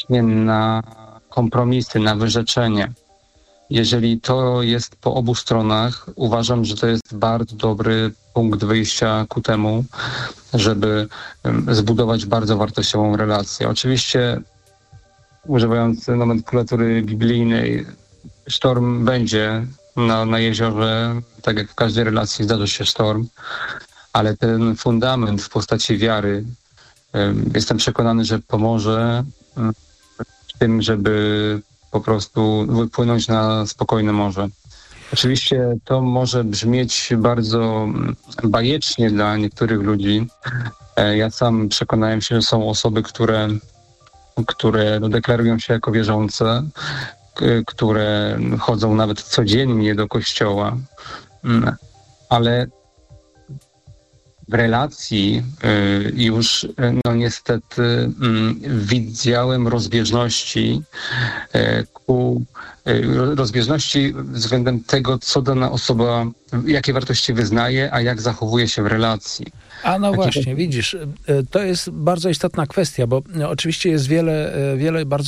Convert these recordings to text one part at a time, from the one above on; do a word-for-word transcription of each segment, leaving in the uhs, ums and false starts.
właśnie na kompromisy, na wyrzeczenie. Jeżeli to jest po obu stronach, uważam, że to jest bardzo dobry punkt wyjścia ku temu, żeby zbudować bardzo wartościową relację. Oczywiście, używając nomenklatury biblijnej, sztorm będzie na, na jeziorze, tak jak w każdej relacji zdarzy się sztorm, ale ten fundament w postaci wiary, jestem przekonany, że pomoże w tym, żeby po prostu wypłynąć na spokojne morze. Oczywiście to może brzmieć bardzo bajecznie dla niektórych ludzi. Ja sam przekonałem się, że są osoby, które, które no, deklarują się jako wierzące, które chodzą nawet codziennie do kościoła, ale w relacji już no niestety widziałem rozbieżności ku rozbieżności względem tego, co dana osoba, jakie wartości wyznaje, a jak zachowuje się w relacji. A no właśnie, widzisz, to jest bardzo istotna kwestia, bo oczywiście jest wiele, wiele bardzo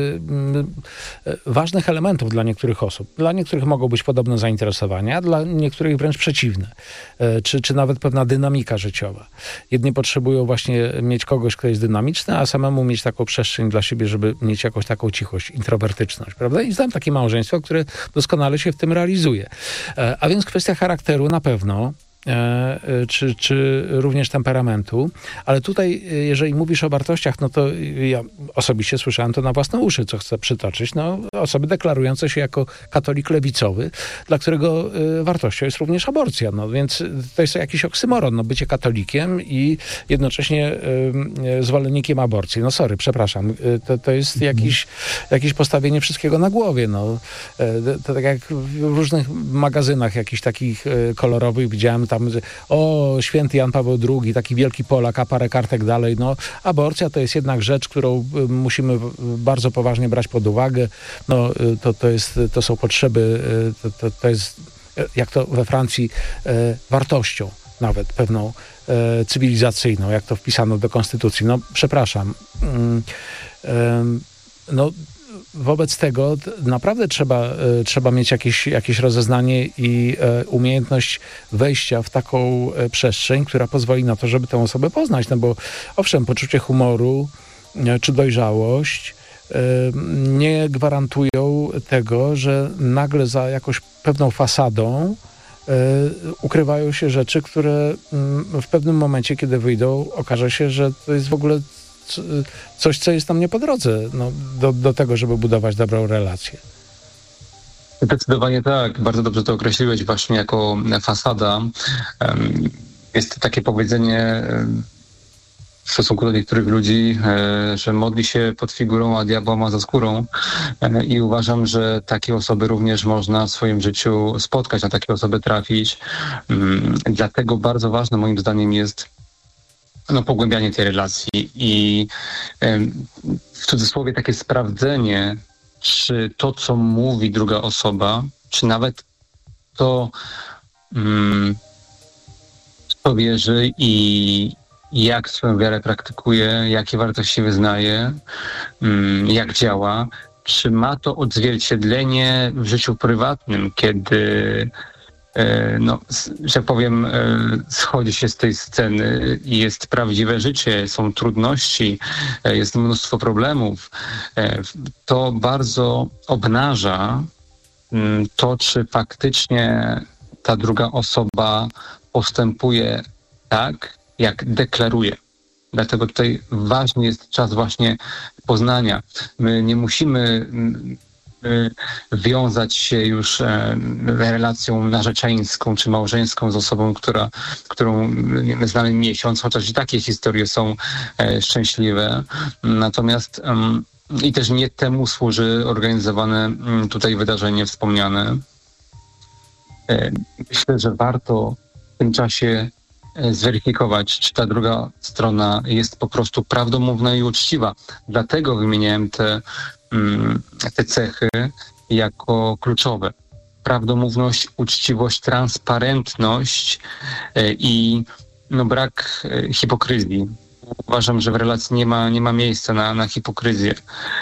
ważnych elementów dla niektórych osób. Dla niektórych mogą być podobne zainteresowania, a dla niektórych wręcz przeciwne, czy, czy nawet pewna dynamika życiowa. Jedni potrzebują właśnie mieć kogoś, kto jest dynamiczny, a samemu mieć taką przestrzeń dla siebie, żeby mieć jakąś taką cichość, introwertyczność, prawda? I znam takie małżeństwo, które doskonale się w tym realizuje. A więc kwestia charakteru na pewno, Czy, czy również temperamentu, ale tutaj, jeżeli mówisz o wartościach, no to ja osobiście słyszałem to na własne uszy, co chcę przytoczyć. No, osoby deklarujące się jako katolik lewicowy, dla którego wartością jest również aborcja. No więc to jest jakiś oksymoron, no bycie katolikiem i jednocześnie zwolennikiem aborcji. No sorry, przepraszam. To, to jest jakiś, jakieś postawienie wszystkiego na głowie. No. To tak jak w różnych magazynach jakichś takich kolorowych widziałem tam, że o, święty Jan Paweł drugi, taki wielki Polak, a parę kartek dalej. No, aborcja to jest jednak rzecz, którą musimy bardzo poważnie brać pod uwagę. No, to, to, jest, to są potrzeby, to, to, to jest, jak to we Francji, wartością nawet pewną cywilizacyjną, jak to wpisano do konstytucji. No, przepraszam. No, wobec tego naprawdę trzeba, trzeba mieć jakieś, jakieś rozeznanie i umiejętność wejścia w taką przestrzeń, która pozwoli na to, żeby tę osobę poznać. No bo owszem, poczucie humoru czy dojrzałość nie gwarantują tego, że nagle za jakąś pewną fasadą ukrywają się rzeczy, które w pewnym momencie, kiedy wyjdą, okaże się, że to jest w ogóle coś, co jest nam nie po drodze no, do, do tego, żeby budować dobrą relację. Zdecydowanie tak. Bardzo dobrze to określiłeś właśnie jako fasada. Jest takie powiedzenie w stosunku do niektórych ludzi, że modli się pod figurą, a diabła ma za skórą. I uważam, że takie osoby również można w swoim życiu spotkać, na takie osoby trafić. Dlatego bardzo ważne moim zdaniem jest no, pogłębianie tej relacji i w cudzysłowie takie sprawdzenie, czy to, co mówi druga osoba, czy nawet to, um, co wierzy i jak swoją wiarę praktykuje, jakie wartości wyznaje, um, jak działa, czy ma to odzwierciedlenie w życiu prywatnym, kiedy no, że powiem, schodzi się z tej sceny i jest prawdziwe życie, są trudności, jest mnóstwo problemów. To bardzo obnaża to, czy faktycznie ta druga osoba postępuje tak, jak deklaruje. Dlatego tutaj ważny jest czas właśnie poznania. My nie musimy wiązać się już relacją narzeczeńską czy małżeńską z osobą, która, którą znamy miesiąc, chociaż i takie historie są szczęśliwe. Natomiast i też nie temu służy organizowane tutaj wydarzenie wspomniane. Myślę, że warto w tym czasie zweryfikować, czy ta druga strona jest po prostu prawdomówna i uczciwa. Dlatego wymieniałem te, te cechy jako kluczowe. Prawdomówność, uczciwość, transparentność i no, brak hipokryzji. Uważam, że w relacji nie ma, nie ma miejsca na, na hipokryzję.